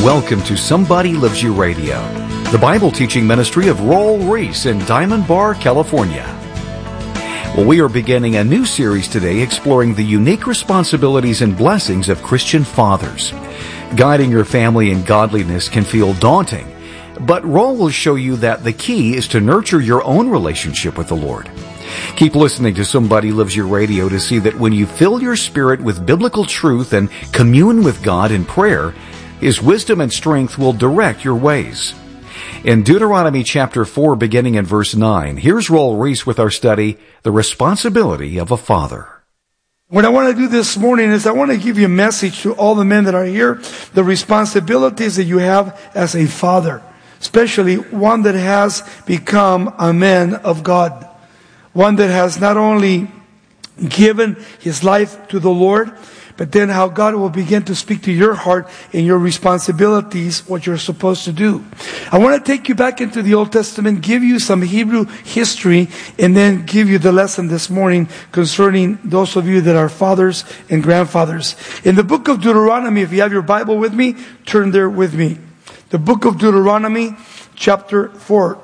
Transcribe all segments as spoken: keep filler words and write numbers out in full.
Welcome to Somebody Loves You Radio, the Bible teaching ministry of Raul Ries in Diamond Bar, California. Well, we are beginning a new series today exploring the unique responsibilities and blessings of Christian fathers. Guiding your family in godliness can feel daunting, but Raul will show you that the key is to nurture your own relationship with the Lord. Keep listening to Somebody Loves You Radio to see that when you fill your spirit with biblical truth and commune with God in prayer, His wisdom and strength will direct your ways. In Deuteronomy chapter four, beginning in verse nine, here's Raul Ries with our study, The Responsibility of a Father. What I want to do this morning is I want to give you a message to all the men that are here, the responsibilities that you have as a father, especially one that has become a man of God, one that has not only given his life to the Lord, but then how God will begin to speak to your heart and your responsibilities, what you're supposed to do. I want to take you back into the Old Testament, give you some Hebrew history, and then give you the lesson this morning concerning those of you that are fathers and grandfathers. In the book of Deuteronomy, if you have your Bible with me, turn there with me. The book of Deuteronomy, chapter four.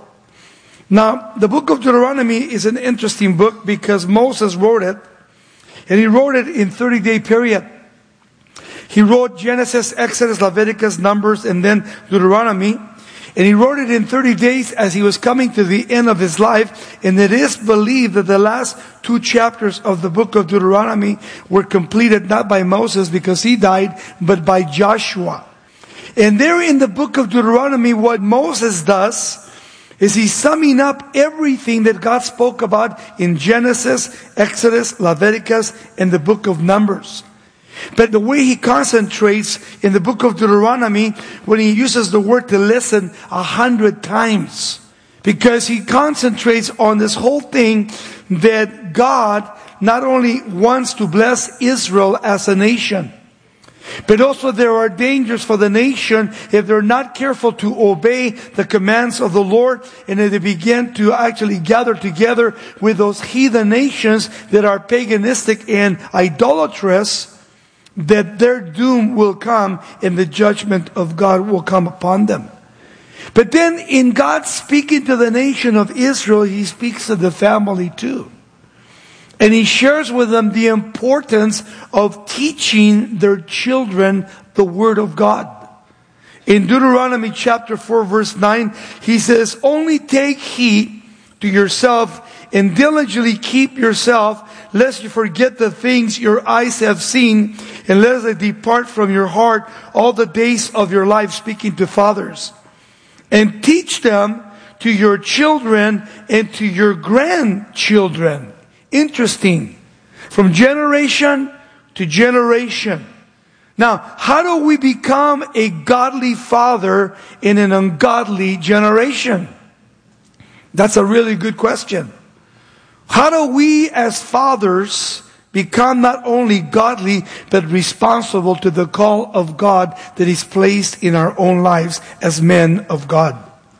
Now, the book of Deuteronomy is an interesting book because Moses wrote it, and he wrote it in thirty-day period. He wrote Genesis, Exodus, Leviticus, Numbers, and then Deuteronomy. And he wrote it in thirty days as he was coming to the end of his life. And it is believed that the last two chapters of the book of Deuteronomy were completed not by Moses because he died, but by Joshua. And there in the book of Deuteronomy, what Moses does is he's summing up everything that God spoke about in Genesis, Exodus, Leviticus, and the book of Numbers. But the way he concentrates in the book of Deuteronomy, when he uses the word to listen a hundred times, because he concentrates on this whole thing that God not only wants to bless Israel as a nation, but also there are dangers for the nation if they're not careful to obey the commands of the Lord, and if they begin to actually gather together with those heathen nations that are paganistic and idolatrous, that their doom will come and the judgment of God will come upon them. But then in God speaking to the nation of Israel, He speaks to the family too. And He shares with them the importance of teaching their children the Word of God. In Deuteronomy chapter four verse nine, He says, "Only take heed to yourself and diligently keep yourself, lest you forget the things your eyes have seen, and lest they depart from your heart all the days of your life," speaking to fathers. "And teach them to your children and to your grandchildren." Interesting. From generation to generation. Now, how do we become a godly father in an ungodly generation? That's a really good question. How do we as fathers become not only godly, but responsible to the call of God that is placed in our own lives as men of God?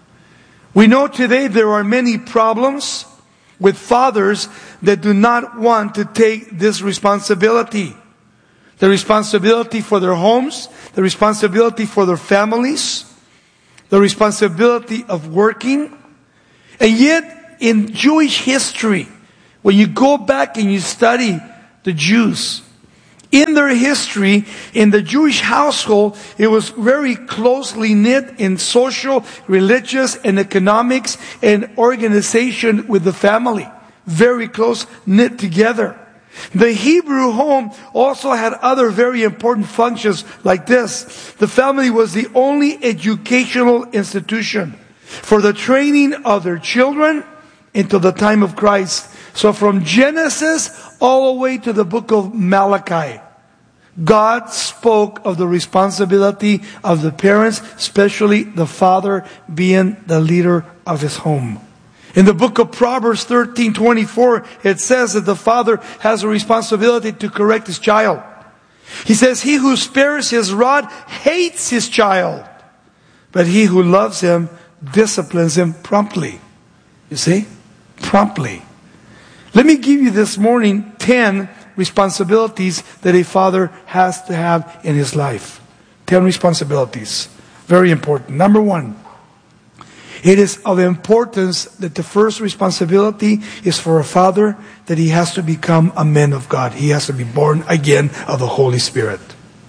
We know today there are many problems with fathers that do not want to take this responsibility. The responsibility for their homes, the responsibility for their families, the responsibility of working. And yet, in Jewish history, when you go back and you study the Jews, in their history, in the Jewish household, it was very closely knit in social, religious, and economics and organization with the family. Very close knit together. The Hebrew home also had other very important functions like this. The family was the only educational institution for the training of their children until the time of Christ. So from Genesis all the way to the book of Malachi, God spoke of the responsibility of the parents, especially the father being the leader of his home. In the book of Proverbs thirteen twenty-four, it says that the father has a responsibility to correct his child. He says, "He who spares his rod hates his child, but he who loves him disciplines him promptly." You see? Promptly. Let me give you this morning ten responsibilities that a father has to have in his life. Ten responsibilities. Very important. Number one, it is of importance that the first responsibility is for a father, that he has to become a man of God. He has to be born again of the Holy Spirit.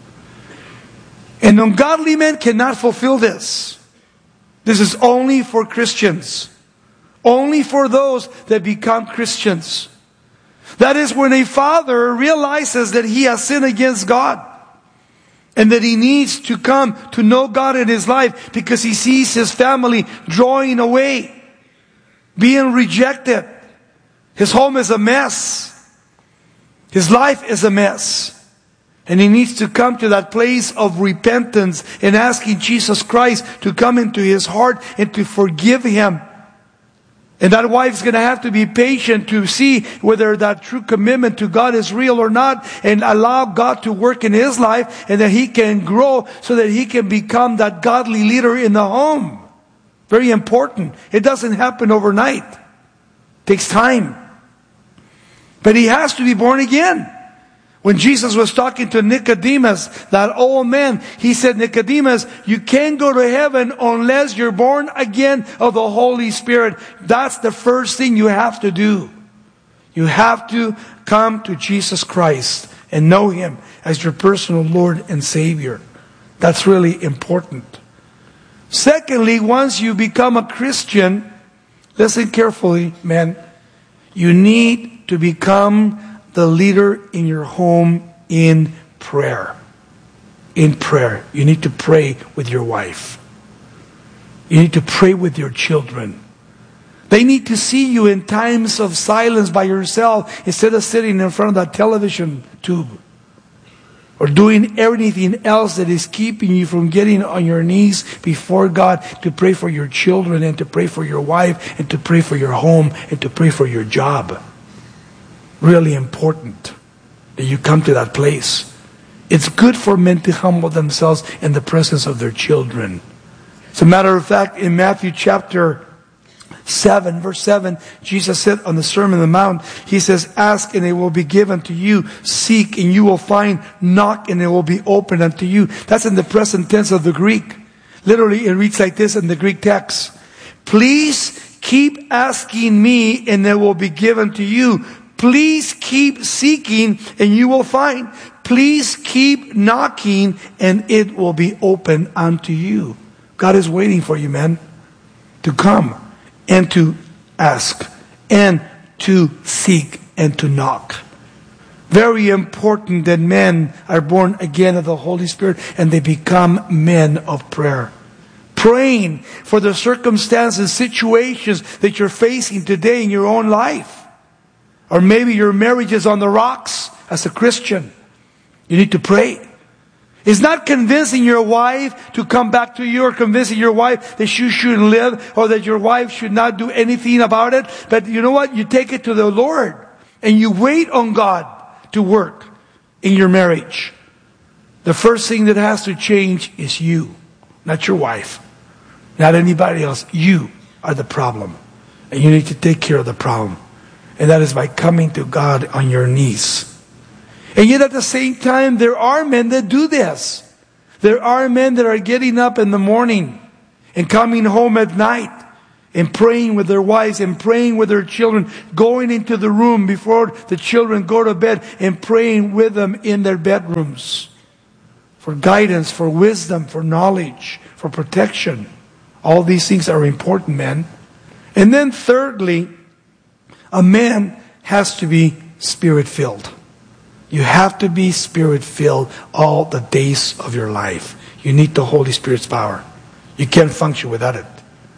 An ungodly man cannot fulfill this. This is only for Christians. Only for those that become Christians. That is when a father realizes that he has sinned against God. And that he needs to come to know God in his life because he sees his family drawing away, being rejected. His home is a mess. His life is a mess. And he needs to come to that place of repentance and asking Jesus Christ to come into his heart and to forgive him. And that wife's going to have to be patient to see whether that true commitment to God is real or not, and allow God to work in his life, and that he can grow so that he can become that godly leader in the home. Very important. It doesn't happen overnight. It takes time. But he has to be born again. When Jesus was talking to Nicodemus, that old man, he said, Nicodemus, you can't go to heaven unless you're born again of the Holy Spirit. That's the first thing you have to do. You have to come to Jesus Christ and know Him as your personal Lord and Savior. That's really important. Secondly, once you become a Christian, listen carefully, man, you need to become the leader in your home in prayer. In prayer. You need to pray with your wife. You need to pray with your children. They need to see you in times of silence by yourself instead of sitting in front of that television tube or doing anything else that is keeping you from getting on your knees before God to pray for your children and to pray for your wife and to pray for your home and to pray for your job. Really important that you come to that place. It's good for men to humble themselves in the presence of their children. As a matter of fact, in Matthew chapter seven, verse seven, Jesus said on the Sermon on the Mount, He says, ask and it will be given to you. Seek and you will find. Knock and it will be opened unto you. That's in the present tense of the Greek. Literally, it reads like this in the Greek text. Please keep asking me and it will be given to you. Please keep seeking and you will find. Please keep knocking and it will be open unto you. God is waiting for you, man, to come and to ask and to seek and to knock. Very important that men are born again of the Holy Spirit and they become men of prayer. Praying for the circumstances, situations that you're facing today in your own life. Or maybe your marriage is on the rocks as a Christian. You need to pray. It's not convincing your wife to come back to you or convincing your wife that you shouldn't live or that your wife should not do anything about it. But you know what? You take it to the Lord and you wait on God to work in your marriage. The first thing that has to change is you, not your wife, not anybody else. You are the problem. And you need to take care of the problem. And that is by coming to God on your knees. And yet at the same time, there are men that do this. There are men that are getting up in the morning and coming home at night and praying with their wives and praying with their children, going into the room before the children go to bed and praying with them in their bedrooms for guidance, for wisdom, for knowledge, for protection. All these things are important, men. And then thirdly, a man has to be Spirit-filled. You have to be Spirit-filled all the days of your life. You need the Holy Spirit's power. You can't function without it.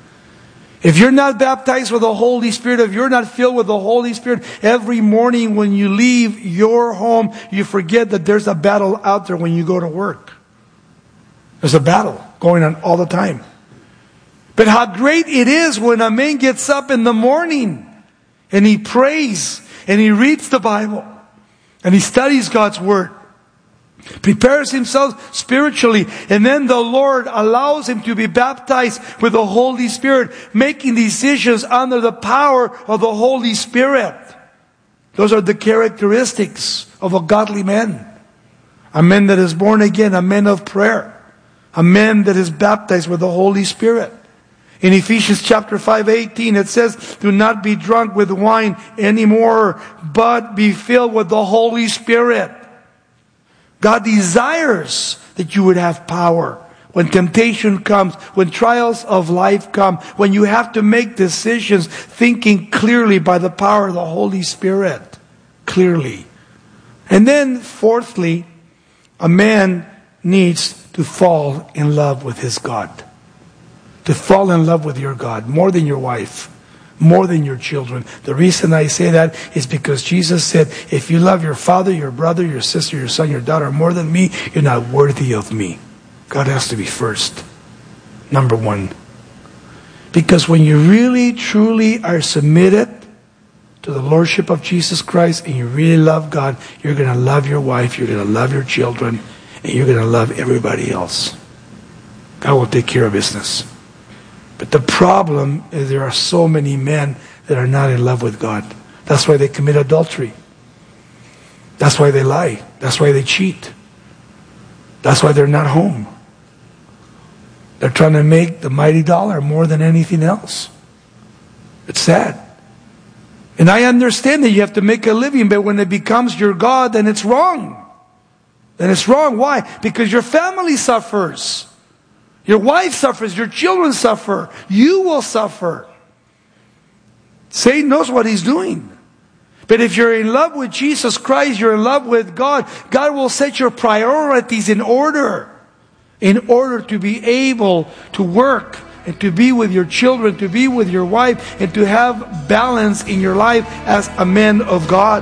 If you're not baptized with the Holy Spirit, if you're not filled with the Holy Spirit, every morning when you leave your home, you forget that there's a battle out there when you go to work. There's a battle going on all the time. But how great it is when a man gets up in the morning and he prays and he reads the Bible and he studies God's Word, prepares himself spiritually, and then the Lord allows him to be baptized with the Holy Spirit, making decisions under the power of the Holy Spirit. Those are the characteristics of a godly man. A man that is born again, a man of prayer. A man that is baptized with the Holy Spirit. In Ephesians chapter five, eighteen, it says, do not be drunk with wine anymore, but be filled with the Holy Spirit. God desires that you would have power. When temptation comes, when trials of life come, when you have to make decisions, thinking clearly by the power of the Holy Spirit. Clearly. And then, fourthly, a man needs to fall in love with his God. To fall in love with your God, more than your wife, more than your children. The reason I say that is because Jesus said, if you love your father, your brother, your sister, your son, your daughter more than me, you're not worthy of me. God has to be first. Number one. Because when you really, truly are submitted to the Lordship of Jesus Christ and you really love God, you're going to love your wife, you're going to love your children, and you're going to love everybody else. God will take care of business. But the problem is there are so many men that are not in love with God. That's why they commit adultery. That's why they lie. That's why they cheat. That's why they're not home. They're trying to make the mighty dollar more than anything else. It's sad. And I understand that you have to make a living, but when it becomes your God, then it's wrong. Then it's wrong. Why? Because your family suffers. Your wife suffers. Your children suffer. You will suffer. Satan knows what he's doing. But if you're in love with Jesus Christ, you're in love with God, God will set your priorities in order. In order to be able to work and to be with your children, to be with your wife, and to have balance in your life as a man of God.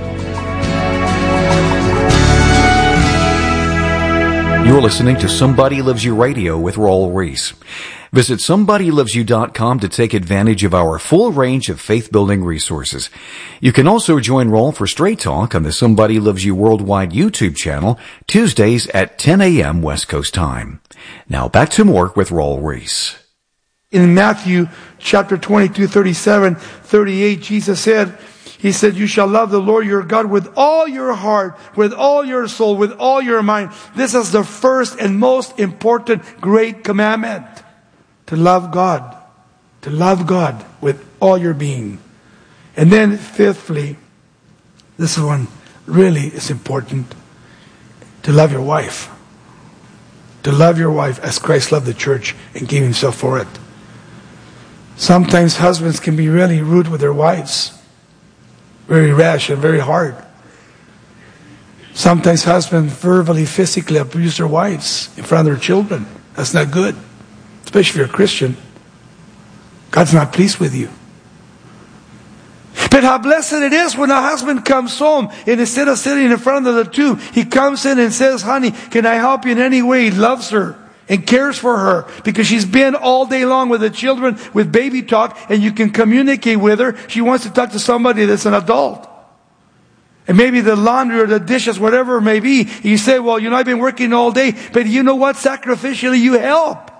You're listening to Somebody Loves You Radio with Raul Ries. Visit somebody loves you dot com to take advantage of our full range of faith-building resources. You can also join Raul for Straight Talk on the Somebody Loves You Worldwide YouTube channel, Tuesdays at ten a.m. West Coast time. Now back to more with Raul Ries. In Matthew chapter twenty-two, thirty-seven, thirty-eight, Jesus said, He said, you shall love the Lord your God with all your heart, with all your soul, with all your mind. This is the first and most important great commandment. To love God. To love God with all your being. And then fifthly, this one really is important. To love your wife. To love your wife as Christ loved the church and gave himself for it. Sometimes husbands can be really rude with their wives. Very rash and very hard. Sometimes husbands verbally, physically abuse their wives in front of their children. That's not good. Especially if you're a Christian. God's not pleased with you. But how blessed it is when a husband comes home and instead of sitting in front of the two, he comes in and says, honey, can I help you in any way? He loves her and cares for her because she's been all day long with the children with baby talk and you can communicate with her. She wants to talk to somebody that's an adult. And maybe the laundry or the dishes, whatever it may be, you say, well, you know, I've been working all day, but you know what? Sacrificially, you help.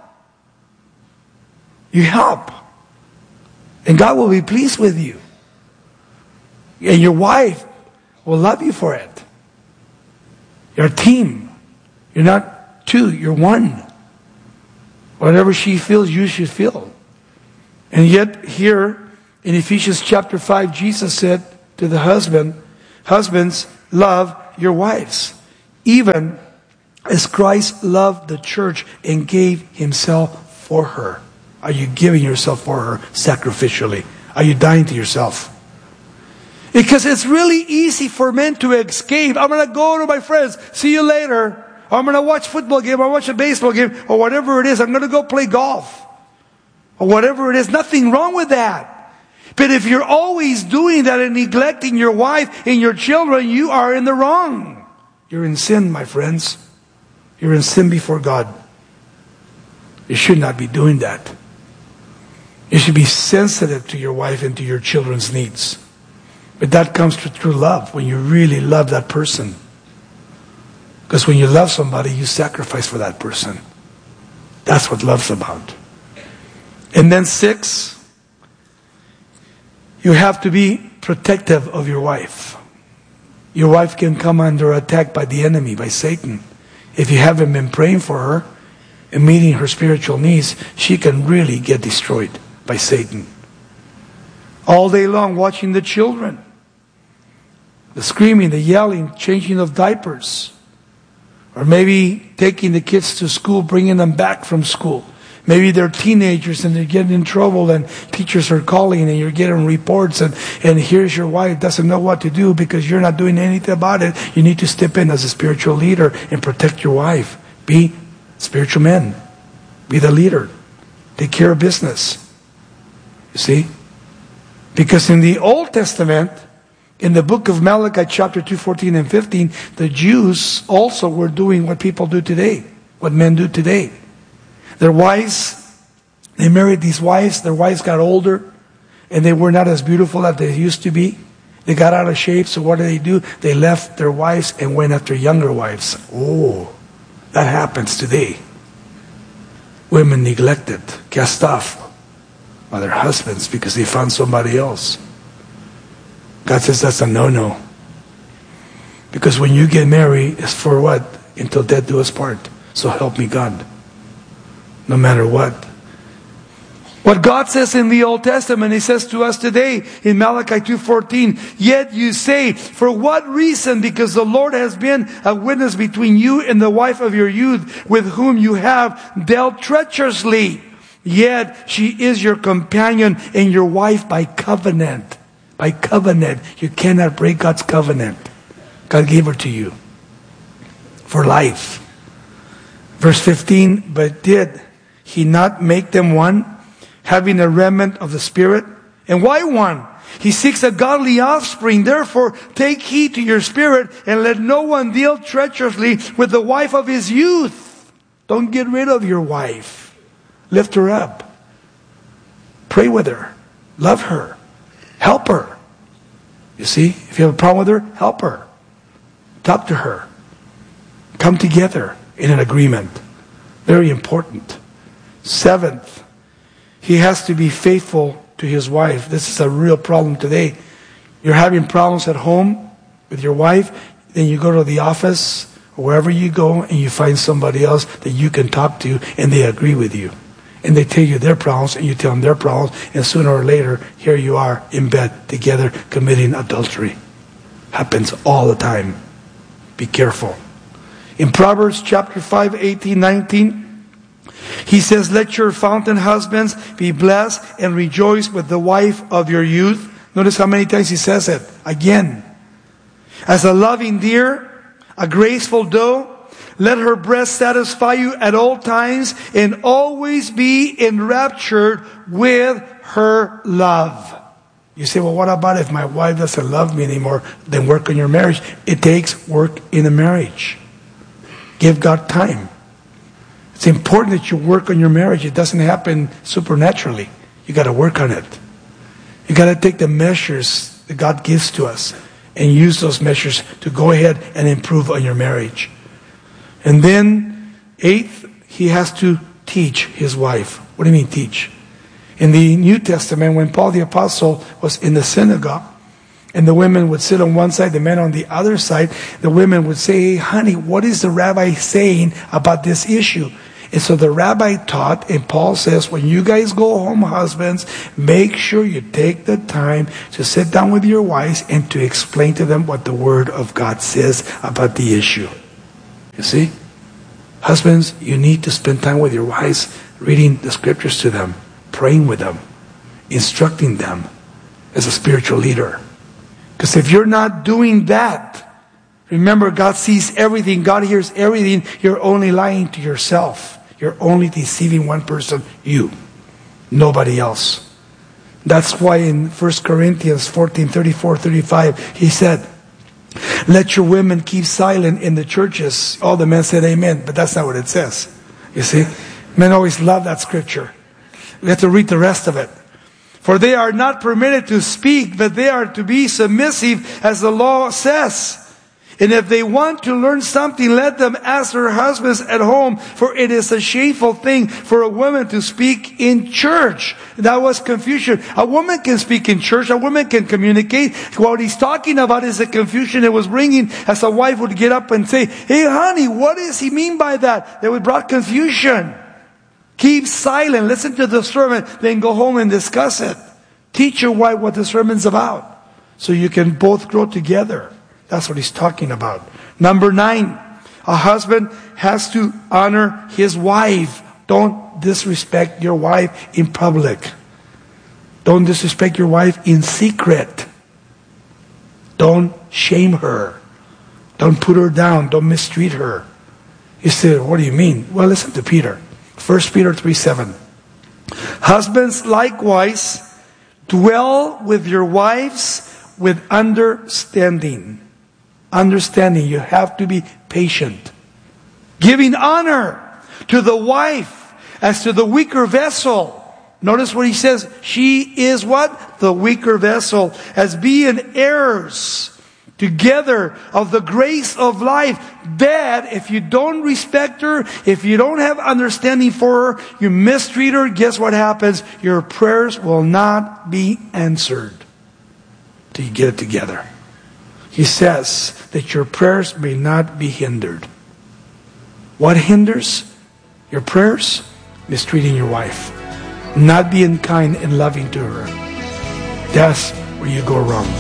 You help. And God will be pleased with you. And your wife will love you for it. You're a team. You're not two, you're one. Whatever she feels, you should feel. And yet here in Ephesians chapter five, Jesus said to the husband, husbands, love your wives, even as Christ loved the church and gave himself for her. Are you giving yourself for her sacrificially? Are you dying to yourself? Because it's really easy for men to escape. I'm going to go to my friends. See you later. I'm going to watch football game. Or watch a baseball game. Or whatever it is. I'm going to go play golf. Or whatever it is. Nothing wrong with that. But if you're always doing that and neglecting your wife and your children, you are in the wrong. You're in sin, my friends. You're in sin before God. You should not be doing that. You should be sensitive to your wife and to your children's needs. But that comes through true love, when you really love that person. Because when you love somebody, you sacrifice for that person. That's what love's about. And then six, you have to be protective of your wife. Your wife can come under attack by the enemy, by Satan. If you haven't been praying for her, and meeting her spiritual needs, she can really get destroyed by Satan. All day long watching the children. The screaming, the yelling, changing of diapers. Or maybe taking the kids to school, bringing them back from school. Maybe they're teenagers and they're getting in trouble and teachers are calling and you're getting reports and, and here's your wife doesn't know what to do because you're not doing anything about it. You need to step in as a spiritual leader and protect your wife. Be spiritual men. Be the leader. Take care of business. You see? Because in the Old Testament, in the book of Malachi chapter two, fourteen and fifteen, the Jews also were doing what people do today. What men do today. Their wives, they married these wives, their wives got older, and they were not as beautiful as they used to be. They got out of shape, so what did they do? They left their wives and went after younger wives. Oh, that happens today. Women neglected, cast off by their husbands because they found somebody else. God says that's a no-no. Because when you get married, it's for what? Until death do us part. So help me God. No matter what. What God says in the Old Testament, He says to us today in Malachi two fourteen, yet you say, for what reason? Because the Lord has been a witness between you and the wife of your youth, with whom you have dealt treacherously. Yet she is your companion and your wife by covenant. By covenant. You cannot break God's covenant. God gave her to you for life. Verse fifteen, but did He not make them one, having a remnant of the Spirit? And why one? He seeks a godly offspring. Therefore, take heed to your spirit, and let no one deal treacherously with the wife of his youth. Don't get rid of your wife. Lift her up. Pray with her. Love her. Help her. You see, if you have a problem with her, help her. Talk to her. Come together in an agreement. Very important. Seventh, he has to be faithful to his wife. This is a real problem today. You're having problems at home with your wife, then you go to the office or wherever you go and you find somebody else that you can talk to and they agree with you. And they tell you their problems and you tell them their problems, and sooner or later, here you are in bed together committing adultery. Happens all the time. Be careful. In Proverbs chapter five, eighteen, nineteen, he says, let your fountain husbands be blessed and rejoice with the wife of your youth. Notice how many times he says it. Again. As a loving deer, a graceful doe, let her breast satisfy you at all times and always be enraptured with her love. You say, well, what about if my wife doesn't love me anymore? Then work on your marriage. It takes work in a marriage. Give God time. It's important that you work on your marriage. It doesn't happen supernaturally. You got to work on it. You got to take the measures that God gives to us and use those measures to go ahead and improve on your marriage. And then, eighth, he has to teach his wife. What do you mean teach? In the New Testament, when Paul the Apostle was in the synagogue, and the women would sit on one side, the men on the other side, the women would say, hey, honey, what is the rabbi saying about this issue? And so the rabbi taught, and Paul says, when you guys go home, husbands, make sure you take the time to sit down with your wives and to explain to them what the Word of God says about the issue. You see? Husbands, you need to spend time with your wives, reading the scriptures to them, praying with them, instructing them as a spiritual leader. Because if you're not doing that, remember, God sees everything, God hears everything, you're only lying to yourself. You're only deceiving one person, you, nobody else. That's why in First Corinthians fourteen, thirty-four, thirty-five, he said, let your women keep silent in the churches. All the men said amen, but that's not what it says. You see? Men always love that scripture. We have to read the rest of it. For they are not permitted to speak, but they are to be submissive, as the law says. And if they want to learn something, let them ask their husbands at home, for it is a shameful thing for a woman to speak in church. That was confusion. A woman can speak in church. A woman can communicate. What he's talking about is the confusion it was bringing as a wife would get up and say, hey honey, what does he mean by that? That would brought confusion. Keep silent. Listen to the sermon. Then go home and discuss it. Teach your wife what the sermon's about, so you can both grow together. That's what he's talking about. Number nine, a husband has to honor his wife. Don't disrespect your wife in public. Don't disrespect your wife in secret. Don't shame her. Don't put her down. Don't mistreat her. You say, what do you mean? Well, listen to Peter. First Peter three seven. Husbands likewise dwell with your wives with understanding. Understanding. You have to be patient. Giving honor to the wife as to the weaker vessel. Notice what he says. She is what? The weaker vessel. As being heirs together of the grace of life. Bad if you don't respect her, if you don't have understanding for her, you mistreat her, guess what happens? Your prayers will not be answered till you get it together. He says that your prayers may not be hindered. What hinders your prayers? Mistreating your wife. Not being kind and loving to her. That's where you go wrong.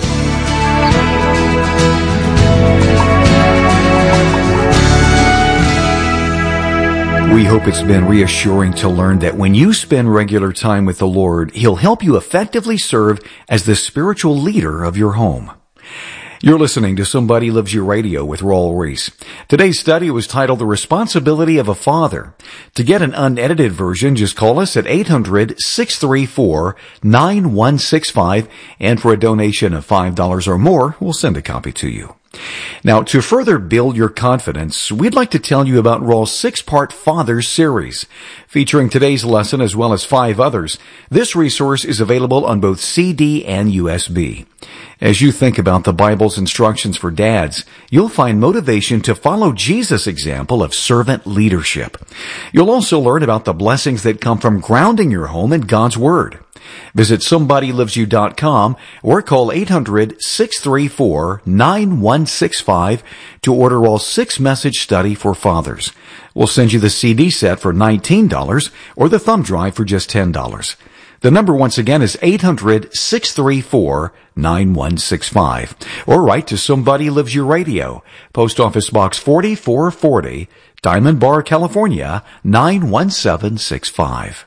We hope it's been reassuring to learn that when you spend regular time with the Lord, He'll help you effectively serve as the spiritual leader of your home. You're listening to Somebody Loves You Radio with Raul Ries. Today's study was titled The Responsibility of a Father. To get an unedited version, just call us at eight hundred, six three four, nine one six five, and for a donation of five dollars or more, we'll send a copy to you. Now, to further build your confidence, we'd like to tell you about Raul's six-part Fathers series. Featuring today's lesson as well as five others, this resource is available on both C D and U S B. As you think about the Bible's instructions for dads, you'll find motivation to follow Jesus' example of servant leadership. You'll also learn about the blessings that come from grounding your home in God's Word. Visit somebody loves you dot com or call eight hundred, six three four, nine one six five to order our six-message study for fathers. We'll send you the C D set for nineteen dollars or the thumb drive for just ten dollars. The number once again is eight hundred, six three four, nine one six five. Or write to Somebody Loves You Radio, Post Office Box forty-four forty, Diamond Bar, California, nine one seven six five.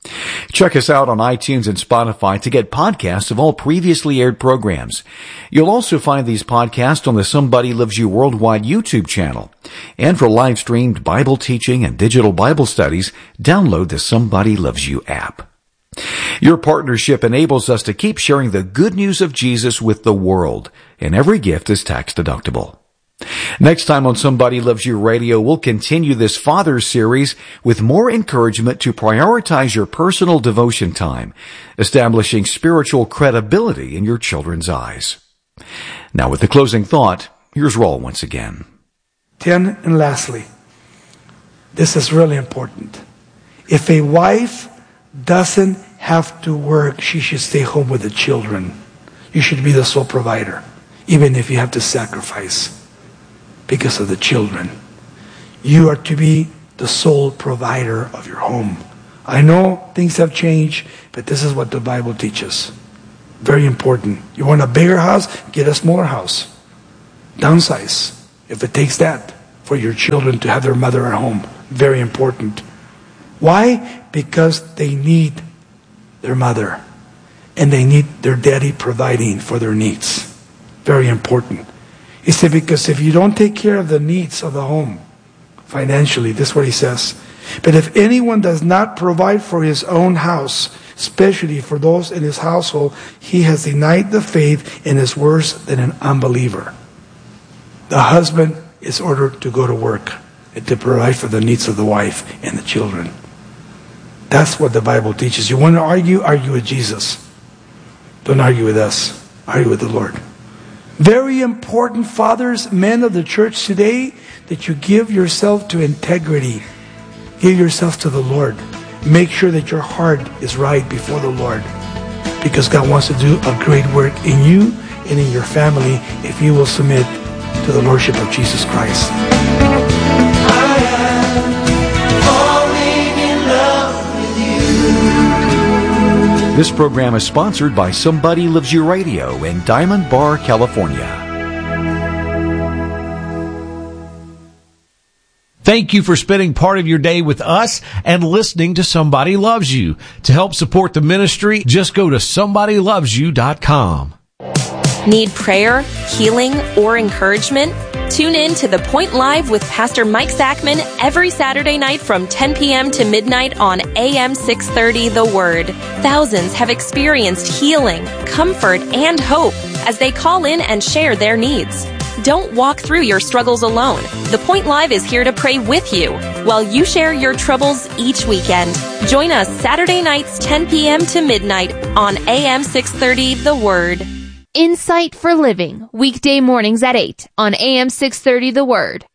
Check us out on iTunes and Spotify to get podcasts of all previously aired programs. You'll also find these podcasts on the Somebody Loves You Worldwide YouTube channel. And for live-streamed Bible teaching and digital Bible studies, download the Somebody Loves You app. Your partnership enables us to keep sharing the good news of Jesus with the world, and every gift is tax-deductible. Next time on Somebody Loves You Radio, we'll continue this Fathers series with more encouragement to prioritize your personal devotion time, establishing spiritual credibility in your children's eyes. Now, with the closing thought, here's Raul once again. Ten, and lastly, this is really important. If a wife doesn't have to work, she should stay home with the children. You should be the sole provider, even if you have to sacrifice because of the children. You are to be the sole provider of your home. I know things have changed, but this is what the Bible teaches. Very important. You want a bigger house? Get a smaller house. Downsize, if it takes that, for your children to have their mother at home. Very important. Why? Because they need their mother. And they need their daddy providing for their needs. Very important. He said, because if you don't take care of the needs of the home, financially, this is what he says. But if anyone does not provide for his own house, especially for those in his household, he has denied the faith and is worse than an unbeliever. The husband is ordered to go to work and to provide for the needs of the wife and the children. That's what the Bible teaches. You want to argue? Argue with Jesus. Don't argue with us. Argue with the Lord. Very important, fathers, men of the church today, that you give yourself to integrity. Give yourself to the Lord. Make sure that your heart is right before the Lord, because God wants to do a great work in you and in your family if you will submit to the Lordship of Jesus Christ. I am falling in love with you. This program is sponsored by Somebody Loves You Radio in Diamond Bar, California. Thank you for spending part of your day with us and listening to Somebody Loves You. To help support the ministry, just go to somebody loves you dot com. Need prayer, healing, or encouragement? Tune in to The Point Live with Pastor Mike Zachman every Saturday night from ten p.m. to midnight on A M six thirty The Word. Thousands have experienced healing, comfort, and hope as they call in and share their needs. Don't walk through your struggles alone. The Point Live is here to pray with you while you share your troubles each weekend. Join us Saturday nights ten p.m. to midnight on A M six thirty The Word. Insight for Living, weekday mornings at eight on A M six thirty The Word.